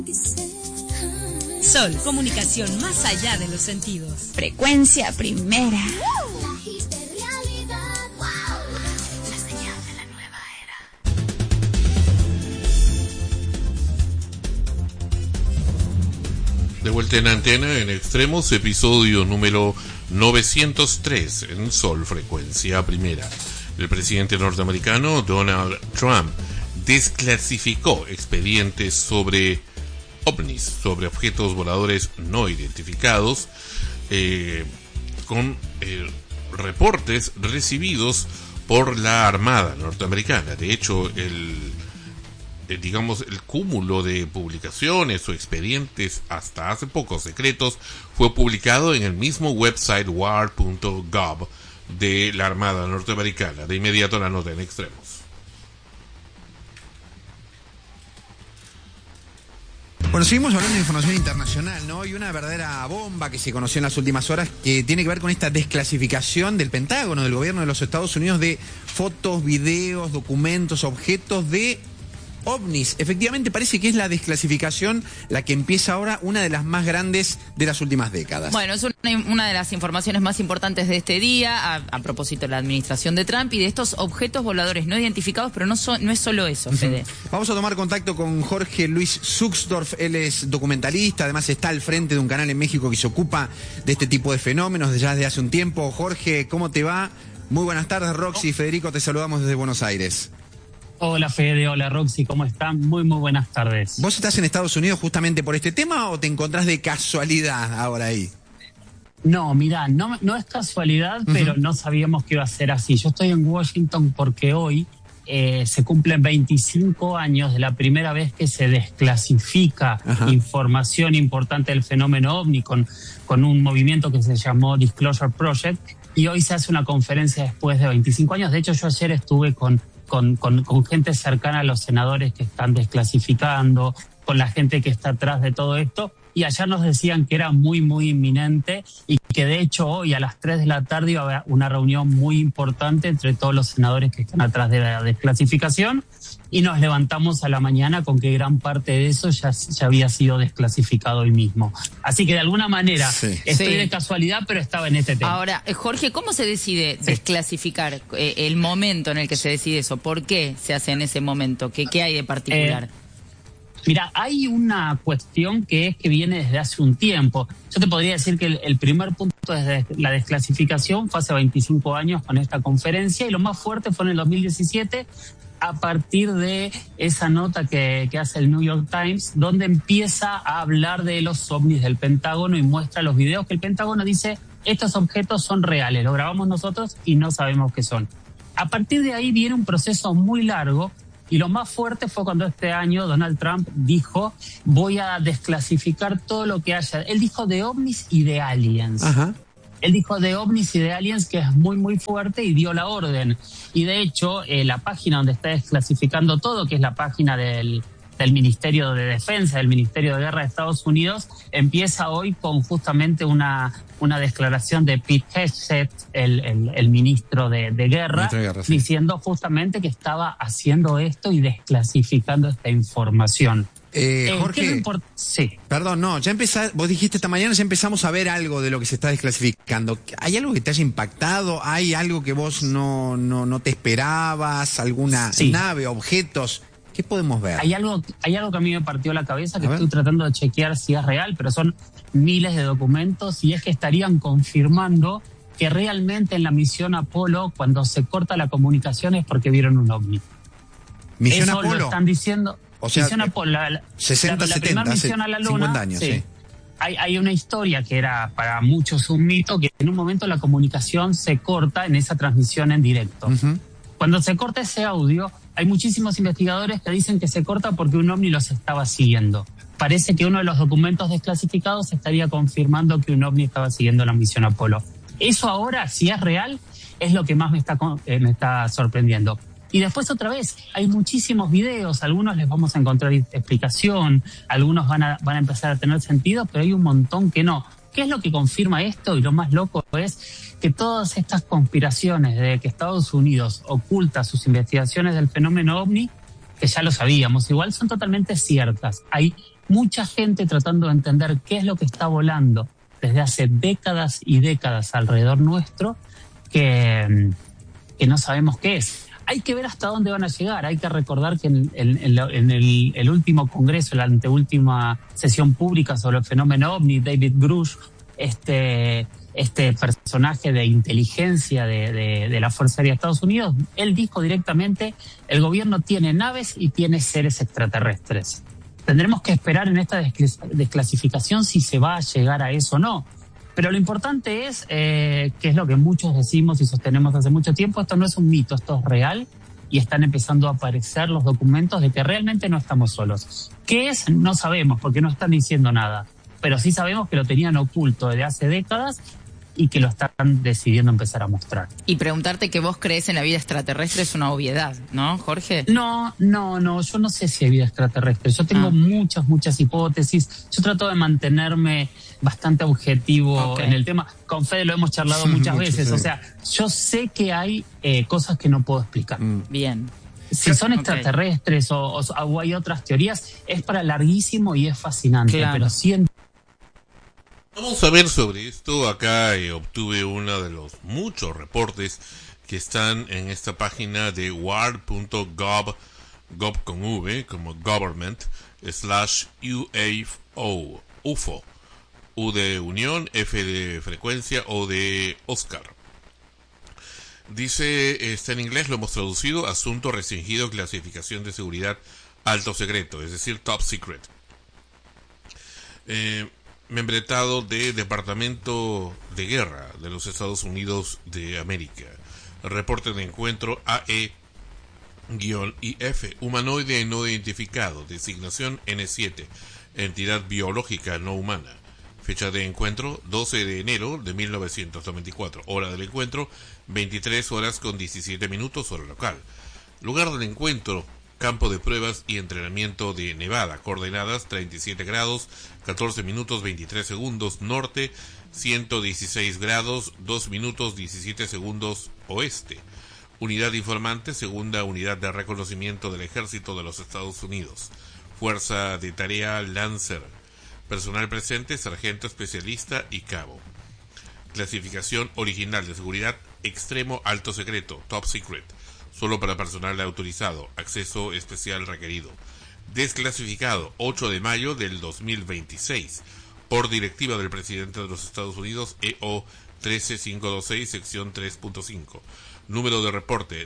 Sol, comunicación más allá de los sentidos. Frecuencia primera. De vuelta en antena, en Extremos, episodio número 903 en Sol, frecuencia primera. El presidente norteamericano Donald Trump desclasificó expedientes sobre ovnis, sobre objetos voladores no identificados, con reportes recibidos por la Armada norteamericana. De hecho, el cúmulo de publicaciones o expedientes hasta hace poco secretos fue publicado en el mismo website war.gov de la Armada norteamericana. De inmediato la nota en Extremos. Bueno, seguimos hablando de información internacional, ¿no? Y una verdadera bomba que se conoció en las últimas horas que tiene que ver con esta desclasificación del Pentágono, del gobierno de los Estados Unidos, de fotos, videos, documentos, objetos de ovnis. Efectivamente parece que es la desclasificación la que empieza ahora, una de las más grandes de las últimas décadas. Bueno, es una de las informaciones más importantes de este día, a propósito de la administración de Trump y de estos objetos voladores no identificados, pero no es solo eso, Fede. Vamos a tomar contacto con Jorge Luis Zuxdorf. Él es documentalista, además está al frente de un canal en México que se ocupa de este tipo de fenómenos ya desde hace un tiempo. Jorge, ¿cómo te va? Muy buenas tardes, Roxy y Federico, te saludamos desde Buenos Aires. Hola Fede, hola Roxy, ¿cómo están? Muy buenas tardes. ¿Vos estás en Estados Unidos justamente por este tema o te encontrás de casualidad ahora ahí? No, mirá, no es casualidad, pero no sabíamos que iba a ser así. Yo estoy en Washington porque hoy se cumplen 25 años de la primera vez que se desclasifica información importante del fenómeno OVNI con un movimiento que se llamó Disclosure Project, y hoy se hace una conferencia después de 25 años. De hecho, yo ayer estuve con gente cercana a los senadores que están desclasificando, con la gente que está atrás de todo esto, y ayer nos decían que era muy inminente y que de hecho hoy a las 3 de la tarde iba a haber una reunión muy importante entre todos los senadores que están atrás de la desclasificación, y nos levantamos a la mañana con que gran parte de eso ya había sido desclasificado hoy mismo. Así que de alguna manera estoy de casualidad, pero estaba en este tema. Ahora, Jorge, ¿cómo se decide desclasificar? El momento en el que se decide eso, ¿por qué se hace en ese momento? ¿Qué hay de particular? Mira, hay una cuestión que viene desde hace un tiempo. Yo te podría decir que el primer punto de la desclasificación fue hace 25 años con esta conferencia, y lo más fuerte fue en el 2017, a partir de esa nota que hace el New York Times, donde empieza a hablar de los ovnis del Pentágono y muestra los videos que el Pentágono dice: estos objetos son reales, los grabamos nosotros y no sabemos qué son. A partir de ahí viene un proceso muy largo, y lo más fuerte fue cuando este año Donald Trump dijo: voy a desclasificar todo lo que haya. Él dijo de ovnis y de aliens. Él dijo de ovnis y de aliens, que es muy fuerte, y dio la orden. Y de hecho, la página donde está desclasificando todo, que es la página del Ministerio de Defensa, del Ministerio de Guerra de Estados Unidos, empieza hoy con justamente una declaración de Pete Hegseth, el ministro de Guerra, diciendo justamente que estaba haciendo esto y desclasificando esta información. Jorge, sí. Perdón, no, vos dijiste esta mañana, ya empezamos a ver algo de lo que se está desclasificando. ¿Hay algo que te haya impactado? ¿Hay algo que vos no te esperabas? ¿Alguna nave, objetos? ¿Qué podemos ver? Hay algo que a mí me partió la cabeza, que estoy tratando de chequear si es real, pero son miles de documentos, y es que estarían confirmando que realmente en la misión Apolo, cuando se corta la comunicación, es porque vieron un ovni. ¿Misión Eso Apolo? Lo están diciendo. O sea, misión Apolo, la 60, 70, primera misión a la Luna. 50 años, sí. Hay una historia que era para muchos un mito, que en un momento la comunicación se corta en esa transmisión en directo. Cuando se corta ese audio, hay muchísimos investigadores que dicen que se corta porque un ovni los estaba siguiendo. Parece que uno de los documentos desclasificados estaría confirmando que un ovni estaba siguiendo la misión Apolo. Eso ahora, si es real, es lo que más me está sorprendiendo. Y después otra vez, hay muchísimos videos, algunos les vamos a encontrar explicación, algunos van a empezar a tener sentido, pero hay un montón que no. ¿Qué es lo que confirma esto? Y lo más loco es que todas estas conspiraciones de que Estados Unidos oculta sus investigaciones del fenómeno OVNI, que ya lo sabíamos, igual son totalmente ciertas. Hay mucha gente tratando de entender qué es lo que está volando desde hace décadas y décadas alrededor nuestro, que no sabemos qué es. Hay que ver hasta dónde van a llegar. Hay que recordar que en el último congreso, la anteúltima sesión pública sobre el fenómeno OVNI, David Grush, este personaje de inteligencia de la Fuerza Aérea de Estados Unidos, él dijo directamente: el gobierno tiene naves y tiene seres extraterrestres. Tendremos que esperar en esta desclasificación si se va a llegar a eso o no. Pero lo importante es, que es lo que muchos decimos y sostenemos hace mucho tiempo, esto no es un mito, esto es real, y están empezando a aparecer los documentos de que realmente no estamos solos. ¿Qué es? No sabemos, porque no están diciendo nada. Pero sí sabemos que lo tenían oculto desde hace décadas y que lo están decidiendo empezar a mostrar. Y preguntarte que vos crees en la vida extraterrestre es una obviedad, ¿no, Jorge? No, yo no sé si hay vida extraterrestre. Yo tengo muchas hipótesis. Yo trato de mantenerme bastante objetivo en el tema. Con Fede lo hemos charlado muchas veces. Sí. O sea, yo sé que hay cosas que no puedo explicar. Bien. Si son extraterrestres o hay otras teorías, es para larguísimo y es fascinante. Claro. Pero siento... Vamos a ver sobre esto. Acá obtuve uno de los muchos reportes que están en esta página de war.gov, gov con V, como government, /UFO, UFO, U de Unión, F de frecuencia, O de Oscar. Dice, está en inglés, lo hemos traducido: asunto restringido, clasificación de seguridad alto secreto, es decir, top secret. Membretado de Departamento de Guerra de los Estados Unidos de América. Reporte de encuentro AE-IF, humanoide no identificado, designación N7, entidad biológica no humana. Fecha de encuentro 12 de enero de 1994, hora del encuentro 23 horas con 17 minutos hora local. Lugar del encuentro: campo de pruebas y entrenamiento de Nevada, coordenadas 37 grados, 14 minutos 23 segundos norte, 116 grados, 2 minutos 17 segundos oeste. Unidad informante, segunda unidad de reconocimiento del Ejército de los Estados Unidos. Fuerza de tarea Lancer. Personal presente, sargento especialista y cabo. Clasificación original de seguridad extremo alto secreto, top secret. Solo para personal autorizado, acceso especial requerido. Desclasificado 8 de mayo del 2026 por directiva del presidente de los Estados Unidos, EO 13526, sección 3.5. Número de reporte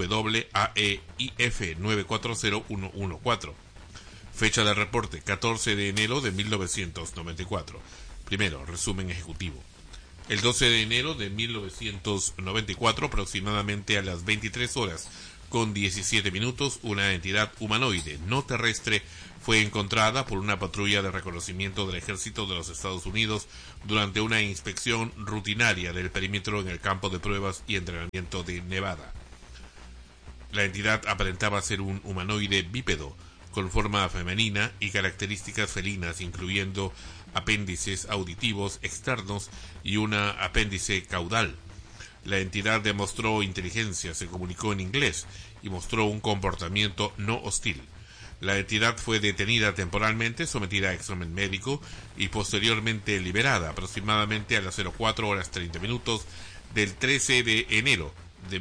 DWAEIF 940114. Fecha de reporte 14 de enero de 1994. Primero, resumen ejecutivo. El 12 de enero de 1994, aproximadamente a las 23 horas con 17 minutos, una entidad humanoide no terrestre fue encontrada por una patrulla de reconocimiento del Ejército de los Estados Unidos durante una inspección rutinaria del perímetro en el campo de pruebas y entrenamiento de Nevada. La entidad aparentaba ser un humanoide bípedo, con forma femenina y características felinas, incluyendo apéndices auditivos externos y una apéndice caudal. La entidad demostró inteligencia, se comunicó en inglés y mostró un comportamiento no hostil. La entidad fue detenida temporalmente, sometida a examen médico y posteriormente liberada aproximadamente a las 04 horas 30 minutos del 13 de enero de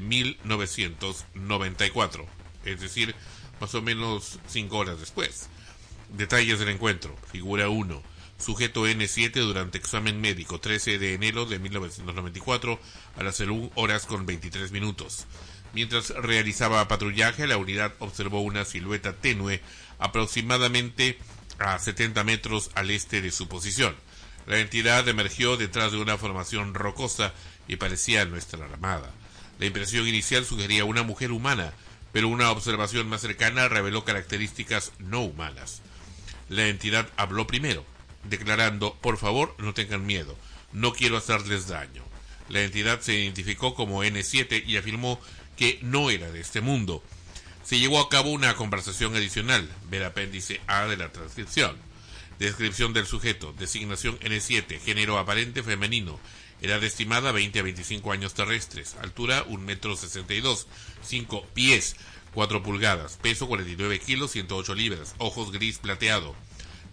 1994, es decir, más o menos 5 horas después. Detalles del encuentro. Figura 1. Sujeto N7 durante examen médico 13 de enero de 1994 a las 01 horas con 23 minutos. Mientras realizaba patrullaje, la unidad observó una silueta tenue aproximadamente a 70 metros al este de su posición. La entidad emergió detrás de una formación rocosa y parecía nuestra armada. La impresión inicial sugería una mujer humana, pero una observación más cercana reveló características no humanas. La entidad habló primero, declarando: por favor, no tengan miedo, no quiero hacerles daño. La entidad se identificó como N7 y afirmó que no era de este mundo. Se llevó a cabo una conversación adicional, ver apéndice A de la transcripción. Descripción del sujeto, designación N7, género aparente femenino, edad estimada 20 a 25 años terrestres, altura 1,62 m, 5 pies, 4 pulgadas, peso 49 kilos, 108 libras, ojos gris plateado,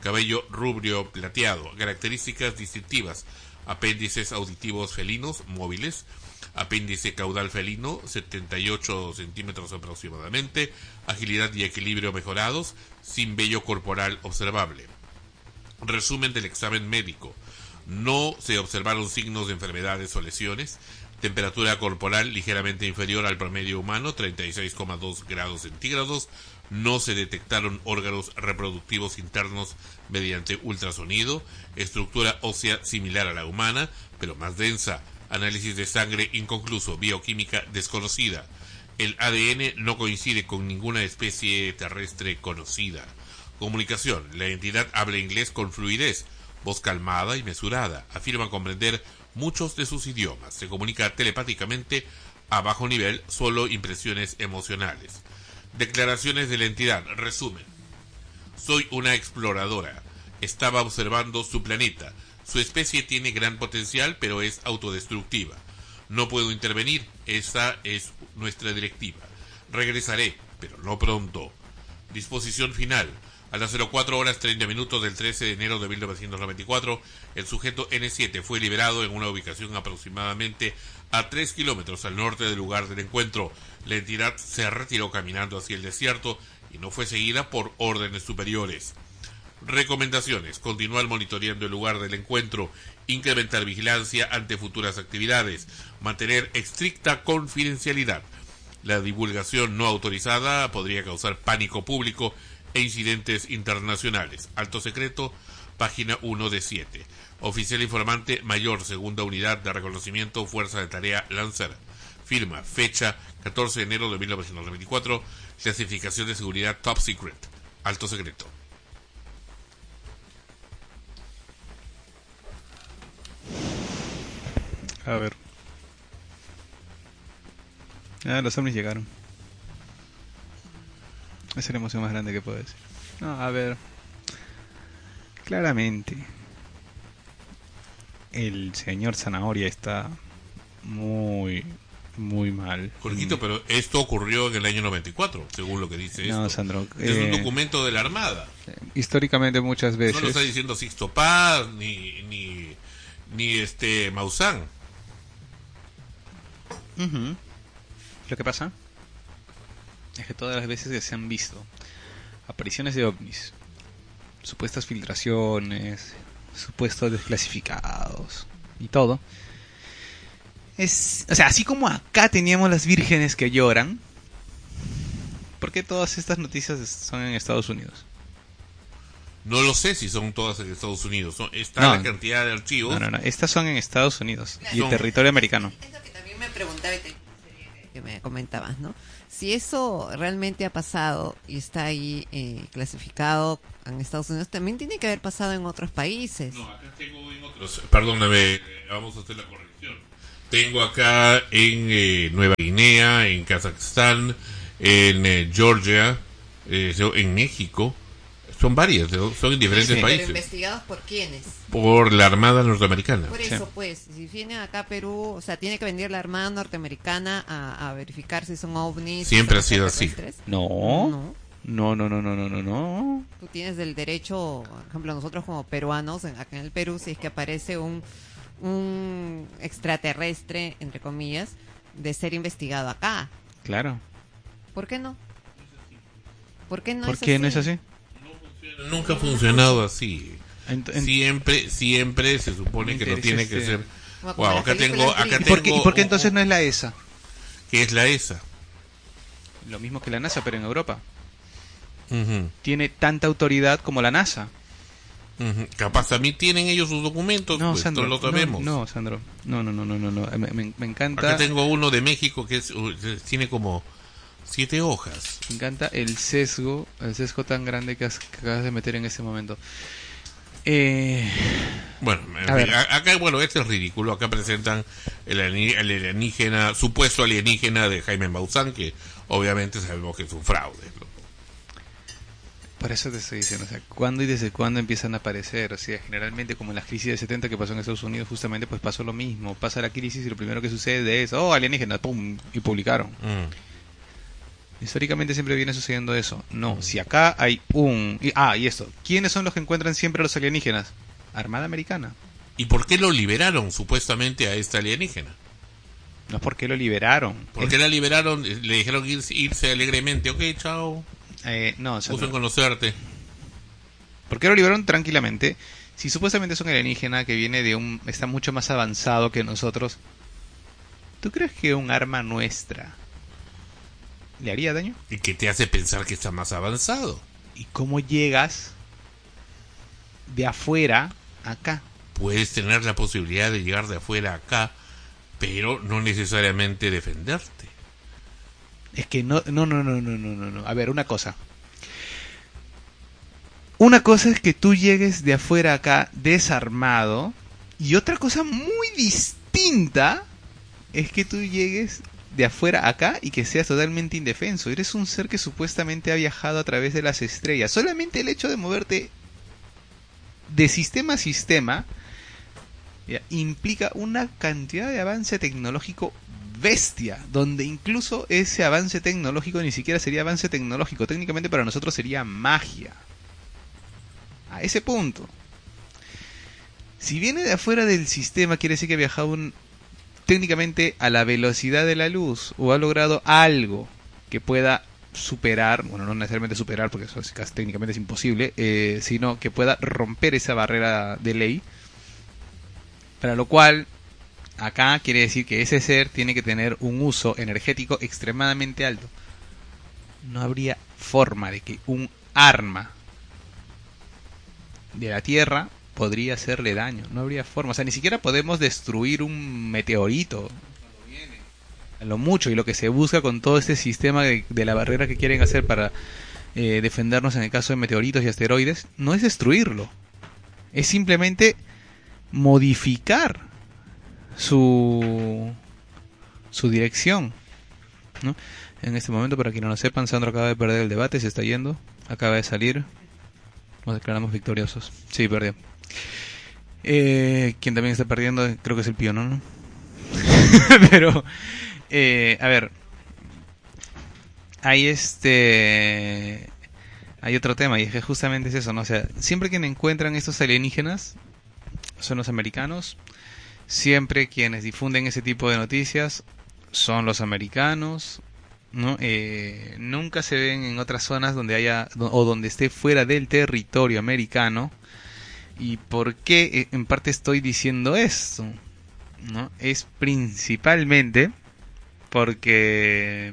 cabello rubio plateado, características distintivas, apéndices auditivos felinos móviles, apéndice caudal felino 78 centímetros aproximadamente, agilidad y equilibrio mejorados, sin vello corporal observable. Resumen del examen médico: no se observaron signos de enfermedades o lesiones, temperatura corporal ligeramente inferior al promedio humano, 36,2 grados centígrados, no se detectaron órganos reproductivos internos mediante ultrasonido, estructura ósea similar a la humana, pero más densa, análisis de sangre inconcluso, bioquímica desconocida. El ADN no coincide con ninguna especie terrestre conocida. Comunicación: la entidad habla inglés con fluidez, voz calmada y mesurada, afirma comprender muchos de sus idiomas, se comunica telepáticamente a bajo nivel, solo impresiones emocionales. Declaraciones de la entidad: resumen. Soy una exploradora, estaba observando su planeta, su especie tiene gran potencial pero es autodestructiva. No puedo intervenir, esa es nuestra directiva. Regresaré, pero no pronto. Disposición final: a las 04:30 del 13 de enero de 1994, el sujeto N7 fue liberado en una ubicación aproximadamente a 3 kilómetros al norte del lugar del encuentro. La entidad se retiró caminando hacia el desierto y no fue seguida por órdenes superiores. Recomendaciones: continuar monitoreando el lugar del encuentro, incrementar vigilancia ante futuras actividades, mantener estricta confidencialidad. La divulgación no autorizada podría causar pánico público e incidentes internacionales. Alto secreto, página 1 de 7. Oficial informante mayor, segunda unidad de reconocimiento, fuerza de tarea Lancer. Firma, fecha 14 de enero de 1994. Clasificación de seguridad Top Secret. Alto secreto. A ver. Los ovnis llegaron. Esa es la emoción más grande que puedo decir. No, a ver. Claramente, el señor Zanahoria está muy mal. Jorgito, pero esto ocurrió en el año 94, según lo que dice No, esto. Sandro. Es un documento de la Armada. Históricamente muchas veces. No lo está diciendo Sixto Paz, ni Maussan. Lo que pasa es que todas las veces que se han visto apariciones de ovnis, supuestas filtraciones, supuestos desclasificados y todo, o sea, así como acá teníamos las vírgenes que lloran, ¿por qué todas estas noticias son en Estados Unidos? No lo sé si son todas en Estados Unidos. Está la cantidad de archivos. No. Estas son en Estados Unidos y en territorio americano. Es lo que también me preguntaba que me comentabas, ¿no? Si eso realmente ha pasado y está ahí clasificado en Estados Unidos, también tiene que haber pasado en otros países. No, acá tengo en otros. Perdóname, vamos a hacer la corrección. Tengo acá en Nueva Guinea, en Kazajstán, en Georgia, en México. Son varias, son en diferentes países. ¿Pero investigados por quiénes? Por la Armada norteamericana. Por eso, pues, si vienen acá a Perú, o sea, tiene que venir la Armada norteamericana a verificar si son ovnis. Siempre ha sido así. No. Tú tienes el derecho, por ejemplo, nosotros como peruanos, acá en el Perú, si es que aparece un extraterrestre, entre comillas, de ser investigado acá. Claro. ¿Por qué no? ¿Por qué no es así? Nunca ha funcionado así. Siempre se supone que no tiene que ser. Wow, acá tengo. ¿Y por qué entonces no es la ESA? ¿Qué es la ESA? Lo mismo que la NASA, pero en Europa. Tiene tanta autoridad como la NASA. Capaz también tienen ellos sus documentos. No, pues, Sandro, lo sabemos. No, Sandro. No. Me encanta. Acá tengo uno de México que tiene como 7 hojas. Me encanta el sesgo tan grande que acabas de meter en ese momento. Bueno, acá, este es ridículo. Acá presentan el alienígena, supuesto alienígena de Jaime Maussan, que obviamente sabemos que es un fraude, ¿no? Por eso te estoy diciendo, o sea, ¿cuándo y desde cuándo empiezan a aparecer? O sea, generalmente como en las crisis de 70 que pasó en Estados Unidos, justamente pues pasó lo mismo. Pasa la crisis y lo primero que sucede es, alienígena, pum, y publicaron. Históricamente siempre viene sucediendo eso. No, si acá hay y esto. ¿Quiénes son los que encuentran siempre a los alienígenas? Armada Americana. ¿Y por qué lo liberaron supuestamente a esta alienígena? No es porque lo liberaron. ¿Por qué la liberaron? Le dijeron irse alegremente. Ok, chao. No, Gusto en conocerte. ¿Por qué lo liberaron tranquilamente? Si supuestamente es un alienígena que viene está mucho más avanzado que nosotros, ¿tú crees que un arma nuestra le haría daño? ¿Y qué te hace pensar que está más avanzado? ¿Y cómo llegas de afuera acá? Puedes tener la posibilidad de llegar de afuera acá, pero no necesariamente defenderte. Es que no. A ver, una cosa. Una cosa es que tú llegues de afuera acá desarmado, y otra cosa muy distinta es que tú llegues de afuera acá y que seas totalmente indefenso. Eres un ser que supuestamente ha viajado a través de las estrellas. Solamente el hecho de moverte de sistema a sistema implica una cantidad de avance tecnológico bestia, donde incluso ese avance tecnológico ni siquiera sería avance tecnológico, técnicamente para nosotros sería magia. A ese punto. Si viene de afuera del sistema, quiere decir que ha viajado técnicamente a la velocidad de la luz, o ha logrado algo que pueda superar, bueno, no necesariamente superar, porque eso técnicamente es imposible, sino que pueda romper esa barrera de ley, para lo cual acá quiere decir que ese ser tiene que tener un uso energético extremadamente alto. No habría forma de que un arma de la Tierra podría hacerle daño. No habría forma. O sea, ni siquiera podemos destruir un meteorito a lo mucho. Y lo que se busca con todo este sistema de la barrera que quieren hacer para defendernos en el caso de meteoritos y asteroides, no es destruirlo. Es simplemente modificar su dirección, ¿no? En este momento, para quienes no lo sepan, Sandro acaba de perder el debate, se está yendo, acaba de salir, nos declaramos victoriosos. Sí, perdió. Quien también está perdiendo, creo que es el Pío, ¿no? Pero, a ver, hay otro tema, y es que justamente es eso, ¿no? O sea, siempre que encuentran estos alienígenas son los americanos. Siempre quienes difunden ese tipo de noticias son los americanos, ¿no? Nunca se ven en otras zonas donde haya o donde esté fuera del territorio americano. ¿Y por qué en parte estoy diciendo esto? ¿No? Es principalmente porque,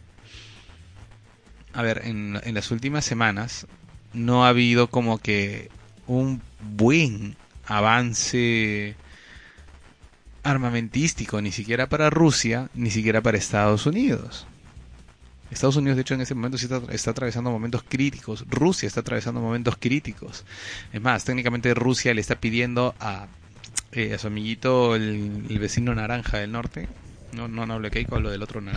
a ver, en las últimas semanas no ha habido como que un buen avance armamentístico, ni siquiera para Rusia, ni siquiera para Estados Unidos. Estados Unidos, de hecho, en ese momento sí está atravesando momentos críticos. Rusia está atravesando momentos críticos. Es más, técnicamente Rusia le está pidiendo a su amiguito, el vecino naranja del norte. No hablo de Keiko, hablo del otro naranja.